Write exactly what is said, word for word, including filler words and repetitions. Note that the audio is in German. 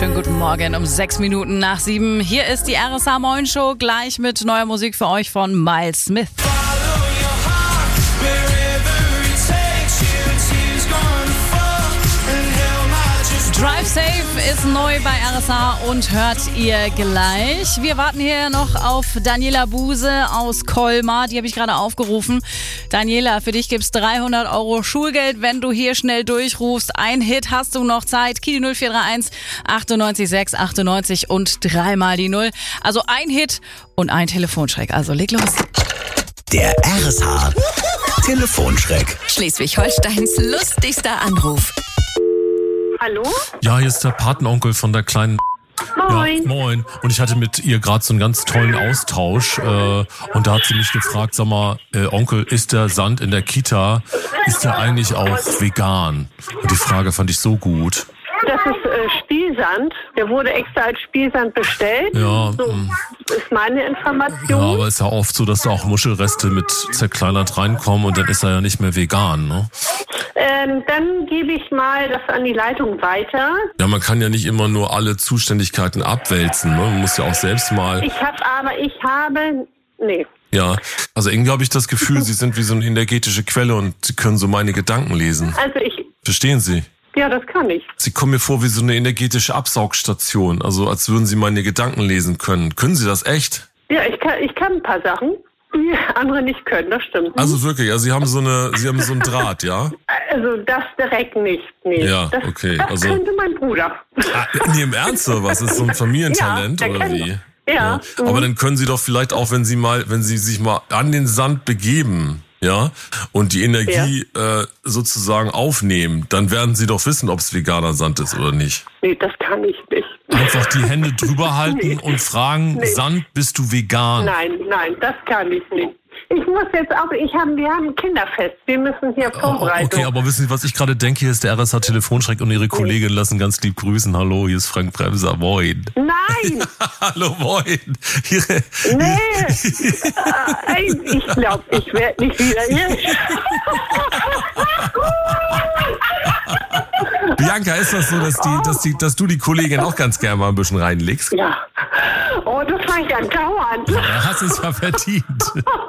wunderschönen guten Morgen um sechs Minuten nach sieben. Hier ist die R S H Morning Show, gleich mit neuer Musik für euch von Miles Smith. Drive Safe ist neu bei R S H und hört ihr gleich. Wir warten hier noch auf Daniela Buse aus Colmar, die habe ich gerade aufgerufen. Daniela, für dich gibt's dreihundert Euro Schulgeld, wenn du hier schnell durchrufst. Ein Hit hast du noch Zeit. Kili null vier drei eins achtundneunzig sechs achtundneunzig und dreimal die Null. Also ein Hit und ein Telefonschreck. Also leg los. Der R S H Telefonschreck. Schleswig-Holsteins lustigster Anruf. Hallo? Ja, hier ist der Patenonkel von der kleinen... Moin. Ja, moin. Und ich hatte mit ihr gerade so einen ganz tollen Austausch. Äh, und da hat sie mich gefragt, sag mal, äh, Onkel, ist der Sand in der Kita, ist der eigentlich auch vegan? Und die Frage fand ich so gut. Das ist äh, Spielsand. Der wurde extra als Spielsand bestellt. Ja, So mh. ist meine Ja, Information. aber ist ja oft so, dass da auch Muschelreste mit zerkleinert reinkommen und dann ist er ja nicht mehr vegan, ne? Ähm, dann gebe ich mal das an die Leitung weiter. Ja, man kann ja nicht immer nur alle Zuständigkeiten abwälzen, ne? Man muss ja auch selbst mal... Ich habe aber, ich habe, nee. Ja, also irgendwie habe ich das Gefühl, Sie sind wie so eine energetische Quelle und Sie können so meine Gedanken lesen. Also ich, Verstehen Sie? ja, das kann ich. Sie kommen mir vor wie so eine energetische Absaugstation, also als würden Sie meine Gedanken lesen können. Können Sie das echt? Ja, ich kann, ich kann ein paar Sachen, die andere nicht können, das stimmt. Also wirklich, also Sie haben so eine, Sie haben so einen Draht, ja? Also das direkt nicht, nee. Ja, das, okay, Das also- könnte mein Bruder. Ah, nee, im Ernst oder was? Ist so ein Familientalent Ja, der oder kann- wie? Ja. Aber mhm. dann können Sie doch vielleicht auch, wenn Sie mal, wenn Sie sich mal an den Sand begeben, ja, und die Energie äh, sozusagen aufnehmen, dann werden Sie doch wissen, ob es veganer Sand ist oder nicht. Nee, das kann ich nicht. Einfach die Hände drüber halten und fragen, Nee. Sand, bist du vegan? Nein, nein, das kann ich nicht. Ich muss jetzt auch, ich habe, wir haben ein Kinderfest. Wir müssen hier Oh, Vorbereitung. okay, aber wissen Sie, was ich gerade denke? Hier ist der R S H Telefonschreck und Ihre Kollegin lassen ganz lieb grüßen. Hallo, hier ist Frank Bremser. Moin. Nein, Hallo, moin. Ihre, nee. Äh, ich glaube, ich werde nicht wieder hier. Bianca, ist das so, dass, die, dass, die, dass du die Kollegin auch ganz gerne mal ein bisschen reinlegst? Ja. Oh, das fange ich an dauernd. Ja, hast es ja verdient.